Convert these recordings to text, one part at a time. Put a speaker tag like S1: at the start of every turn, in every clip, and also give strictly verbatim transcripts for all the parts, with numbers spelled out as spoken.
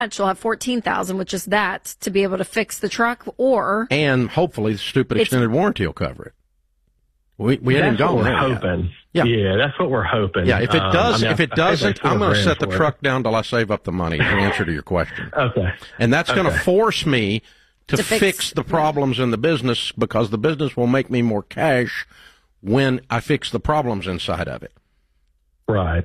S1: You'll have fourteen thousand dollars with just that to be able to fix the truck, or
S2: and hopefully the stupid extended warranty will cover it. We we
S3: that's
S2: hadn't gone
S3: what we're
S2: there
S3: hoping.
S2: Yet.
S3: Yeah. yeah, that's what we're hoping.
S2: Yeah, if it does,
S3: um, I mean,
S2: if it
S3: I,
S2: doesn't,
S3: I
S2: I'm going to set the
S3: for
S2: truck
S3: it.
S2: down till I save up the money. In answer to your question.
S3: Okay.
S2: And that's going to
S3: okay.
S2: force me to,
S1: To
S2: fix,
S1: fix-
S2: the problems in the business, because the business will make me more cash when I fix the problems inside of it.
S3: Right.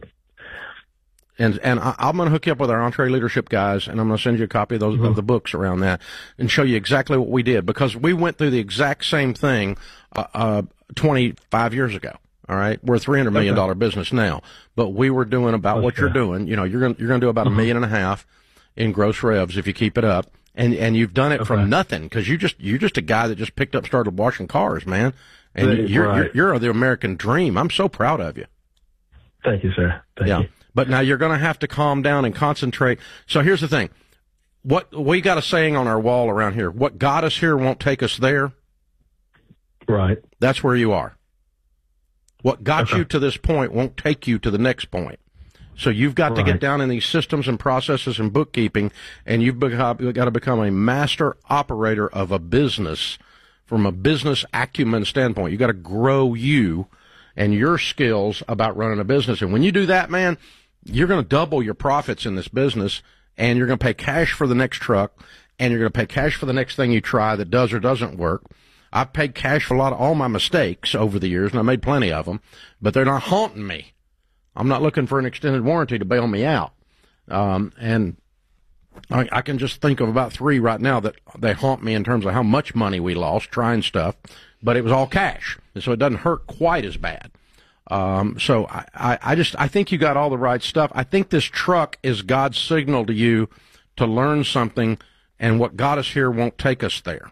S2: And and I, I'm going to hook you up with our Entree Leadership guys, and I'm going to send you a copy of those
S3: Mm-hmm.
S2: of the books around that, and show you exactly what we did, because we went through the exact same thing uh, uh, twenty-five years ago. All right, we're a three hundred million dollar okay. business now, but we were doing about okay. what you're doing. You know, you're going you're going to do about mm-hmm. a million and a half in gross revs if you keep it up, and and you've done it okay. from nothing, because you just you're just a guy that just picked up, started washing cars, man, and
S3: That
S2: you're,
S3: right.
S2: you're you're the American dream. I'm so proud of you.
S3: Thank you, sir. Thank
S2: yeah.
S3: you.
S2: But now you're going to have to calm down and concentrate. So here's the thing. What we got a saying on our wall around here: what got us here won't take us there.
S3: Right.
S2: That's where you are. What got
S3: okay.
S2: you to this point won't take you to the next point. So you've got right. to get down in these systems and processes and bookkeeping, and you've got to become a master operator of a business from a business acumen standpoint. You've got to grow you and your skills about running a business. And when you do that, man, you're going to double your profits in this business, and you're going to pay cash for the next truck, and you're going to pay cash for the next thing you try that does or doesn't work. I've paid cash for a lot of all my mistakes over the years, and I made plenty of them, but they're not haunting me. I'm not looking for an extended warranty to bail me out. Um, and I, I can just think of about three right now that they haunt me in terms of how much money we lost trying stuff, but it was all cash, and so it doesn't hurt quite as bad. Um, so I, I, I just, I think you got all the right stuff. I think this truck is God's signal to you to learn something, and what got us here won't take us there.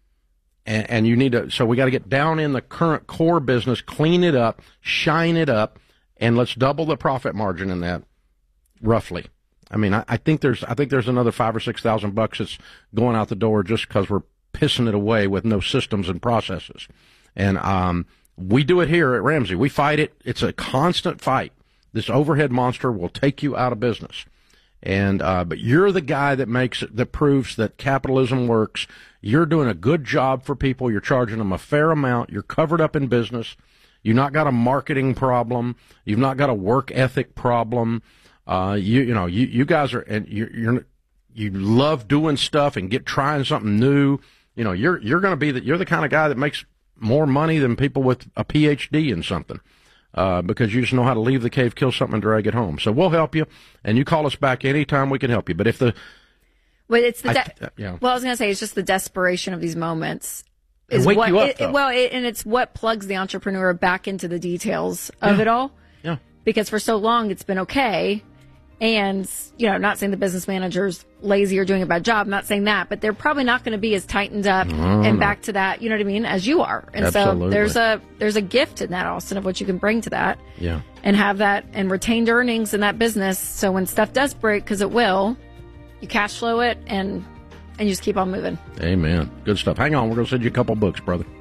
S2: And, and you need to, so we got to get down in the current core business, clean it up, shine it up, and let's double the profit margin in that, roughly. I mean, I, I think there's, I think there's another five or six thousand bucks that's going out the door just because we're pissing it away with no systems and processes. And, um, we do it here at Ramsey. We fight it. It's a constant fight. This overhead monster will take you out of business. And, uh, but you're the guy that makes it, that proves that capitalism works. You're doing a good job for people. You're charging them a fair amount. You're covered up in business. You've not got a marketing problem. You've not got a work ethic problem. Uh, you, you know, you, you guys are, and you're, you're, you love doing stuff and get trying something new. You know, you're, you're going to be the, you're the kind of guy that makes more money than people with a P H D in something, uh, because you just know how to leave the cave, kill something, and drag it home. So we'll help you, and you call us back anytime we can help you. But if the,
S1: well, it's the, de-
S2: I, yeah.
S1: well, I was going to say, it's just the desperation of these moments is
S2: wake
S1: what,
S2: you up,
S1: it,
S2: though.
S1: well, it, and it's what plugs the entrepreneur back into the details of
S2: yeah.
S1: it all.
S2: Yeah.
S1: Because for so long it's been okay. And, you know, I'm not saying the business manager's lazy or doing a bad job. I'm not saying that, but they're probably not going to be as tightened up
S2: no,
S1: and
S2: no.
S1: back to that, you know what I mean, as you are. And
S2: Absolutely.
S1: so there's a there's a gift in that, Austin, of what you can bring to that.
S2: Yeah.
S1: And have that and retained earnings in that business. So when stuff does break, because it will, you cash flow it and and you just keep on moving.
S2: Amen. Good stuff. Hang on. We're going to send you a couple books, brother.